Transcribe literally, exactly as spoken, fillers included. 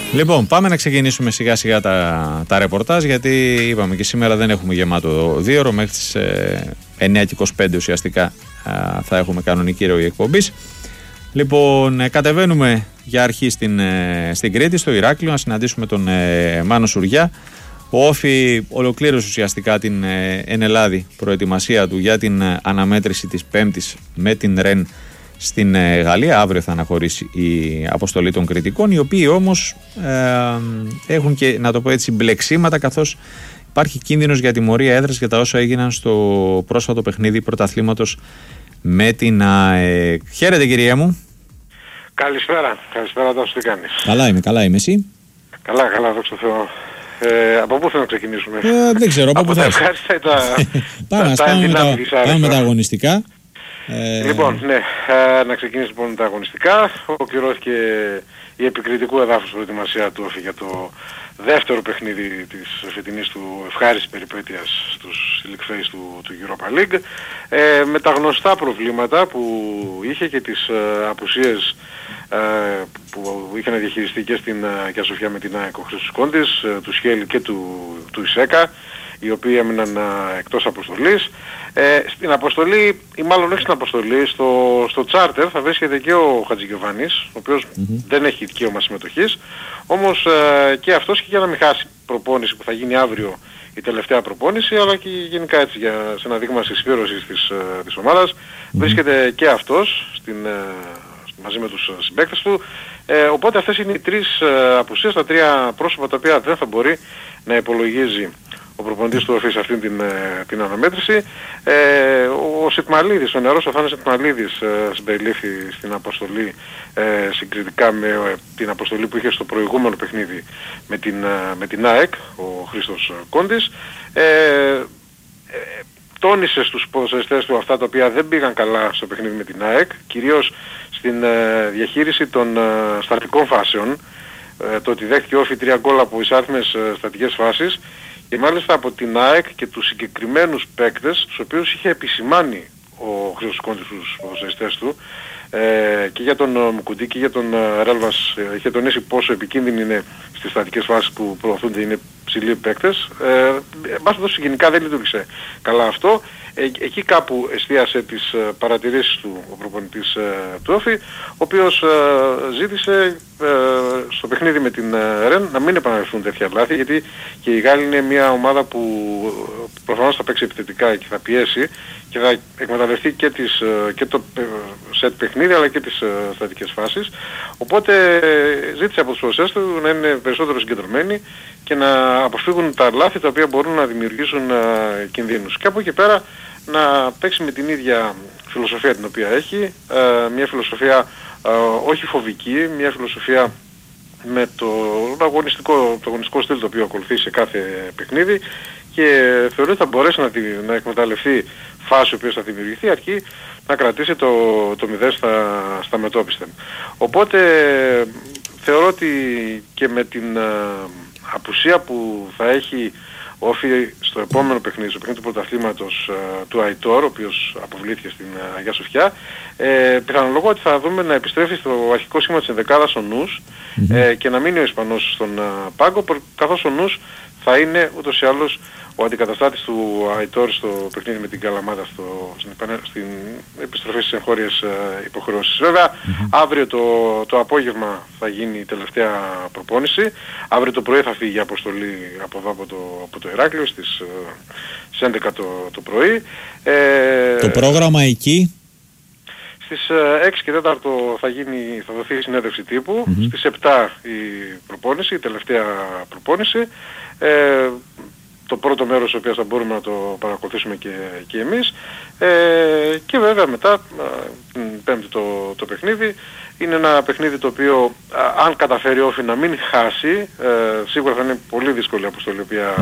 Λοιπόν, πάμε να ξεκινήσουμε σιγά σιγά τα, τα ρεπορτάζ, γιατί είπαμε και σήμερα δεν έχουμε γεμάτο δύο ώρο, μέχρι τις ε, εννιά και είκοσι πέντε ουσιαστικά ε, θα έχουμε κανονική ροή εκπομπής. Λοιπόν, ε, κατεβαίνουμε για αρχή στην, ε, στην Κρήτη, στο Ηράκλειο, να συναντήσουμε τον ε, Μάνο Σουριά. Ο Όφη ολοκλήρωσε ουσιαστικά την ε, ενελάδη προετοιμασία του για την ε, αναμέτρηση της Πέμπτης με την Ρεν στην ε, Γαλλία. Αύριο θα αναχωρήσει η αποστολή των κριτικών, οι οποίοι όμως ε, έχουν και, να το πω έτσι, μπλεξίματα, καθώς υπάρχει κίνδυνος για τιμωρία έδρας για τα όσα έγιναν στο πρόσφατο παιχνίδι πρωταθλήματος με την ΑΕΚ. Χαίρετε, κυρία μου. Καλησπέρα, καλησπέρα, τόσο τι κάνεις. Καλά είμαι, καλά είμαι, εσύ? Καλά, καλά, δόξα τω Θεώ. Ε, από πού θέλω να ξεκινήσουμε? Ε, δεν ξέρω, από πού θες. Ευχάριστα τα, πάμε, τα, πάμε, με τα, πάμε με τα αγωνιστικά. Ε... Λοιπόν, ναι, ε, να ξεκινήσουμε λοιπόν με τα αγωνιστικά. Ολοκληρώθηκε η επικριτικού εδάφους προετοιμασία του Όφη για το δεύτερο παιχνίδι της φετινής του ευχάριστης περιπέτειας στους League Phase του, του Europa League, ε, με τα γνωστά προβλήματα που είχε και τις ε, απουσίες ε, που είχε να διαχειριστεί και στην Αγία Σοφιά με την ΑΕΚ ο Χρήστος Κόντης, ε, του Σχέλη και του, του Ισέκα, οι οποίοι έμειναν ε, εκτός αποστολής. Ε, στην αποστολή, ή μάλλον όχι στην αποστολή, στο, στο τσάρτερ θα βρίσκεται και ο Χατζηγιοβάνης, ο οποίος mm-hmm. δεν έχει δικαίωμα συμμετοχής, όμως ε, και αυτός, και για να μην χάσει προπόνηση που θα γίνει αύριο, η τελευταία προπόνηση, αλλά και γενικά έτσι για, σε ένα δείγμα συσφύρωσης της, ε, της ομάδας, mm-hmm. βρίσκεται και αυτός στην, ε, μαζί με τους συμπαίκτες του. Ε, οπότε αυτές είναι οι τρεις ε, απουσίες, τα τρία πρόσωπα τα οποία δεν θα μπορεί να υπολογίζει ο προπονητής του Όφη σε αυτήν την, την αναμέτρηση. Ε, ο Σιτμαλίδης, ο νεαρός ο Θάνος Σιτμαλίδης ε, συμπεριλήφθη στην αποστολή ε, συγκριτικά με ε, την αποστολή που είχε στο προηγούμενο παιχνίδι με την, ε, με την ΑΕΚ, ο Χρήστος Κόντης. Ε, ε, τόνισε στους ποδοσφαιριστές του αυτά τα οποία δεν πήγαν καλά στο παιχνίδι με την ΑΕΚ, κυρίως στην ε, διαχείριση των ε, στατικών φάσεων, ε, το ότι δέχτηκε ο Όφη τρία γκολ από εισάριθμες ε, στατικές φάσεις, και μάλιστα από την ΑΕΚ και τους συγκεκριμένους παίκτες, τους οποίους είχε επισημάνει ο Χρήστος Κόντης στους ποδοσφαιριστές του, ε, και για τον Μουκουντή και για τον Ρέλβας, ε, είχε τονίσει πόσο επικίνδυνοι είναι στις στατικές φάσεις που προωθούνται, είναι ψηλοί παίκτες. Ε, εν πάση περιπτώσει γενικά δεν λειτουργήσε καλά αυτό. Ε, εκεί κάπου εστίασε τις ε, παρατηρήσεις του ο προπονητής ε, του Όφη, ο οποίος ε, ζήτησε ε, στο παιχνίδι με την ε, Ρεν να μην επαναληφθούν τέτοια λάθη, γιατί και η Γάλλη είναι μια ομάδα που προφανώς θα παίξει επιθετικά και θα πιέσει και θα εκμεταλλευτεί και, τις, ε, και το σετ παιχνίδι αλλά και τις ε, στατικές φάσεις. Οπότε ε, ζήτησε από τους προσές του να είναι περισσότερο συγκεντρωμένοι και να αποφύγουν τα λάθη τα οποία μπορούν να δημιουργήσουν ε, κινδύνους. Και από εκεί πέρα να παίξει με την ίδια φιλοσοφία την οποία έχει, ε, μια φιλοσοφία ε, όχι φοβική, μια φιλοσοφία με το αγωνιστικό, το αγωνιστικό στυλ το οποίο ακολουθεί σε κάθε παιχνίδι, και θεωρεί ότι θα μπορέσει να, να εκμεταλλευτεί φάση η οποία θα δημιουργηθεί, αρκεί να κρατήσει το, το μηδέν στα, στα μετώπισθεν. Οπότε θεωρώ ότι και με την ε, απουσία που θα έχει ο Όφη στο επόμενο παιχνίδι, στο παιχνίδι του πρωταθλήματος uh, του Αϊτόρ, ο οποίος αποβλήθηκε στην uh, Αγία Σοφιά, ε, πιθανολογώ ότι θα δούμε να επιστρέφει στο αρχικό σήμα της ενδεκάδας ο Νους mm-hmm. ε, και να μείνει ο Ισπανός στον uh, πάγκο, καθώς ο Νους θα είναι ούτως ή άλλως ο αντικαταστάτης του Αϊτόρ στο παιχνίδι με την Καλαμάτα στο, στην, στην επιστροφή στις εγχώριες uh, υποχρεώσεις. Βέβαια, mm-hmm. αύριο το, το απόγευμα θα γίνει η τελευταία προπόνηση. Αύριο το πρωί θα φύγει η αποστολή από εδώ από το, από το Ηράκλειο στις, uh, στις έντεκα το, το πρωί. Ε, το πρόγραμμα εκεί? Στις uh, έξι και τέσσερα θα, γίνει, θα δοθεί η συνέντευξη τύπου. Mm-hmm. Στις επτά η προπόνηση, η τελευταία προπόνηση. Ε, το πρώτο μέρος το οποίο θα μπορούμε να το παρακολουθήσουμε και, και εμείς, ε, και βέβαια μετά την πέμπτη το, το παιχνίδι είναι ένα παιχνίδι το οποίο α, αν καταφέρει ο Όφη να μην χάσει, ε, σίγουρα θα είναι πολύ δύσκολη αποστολή η οποία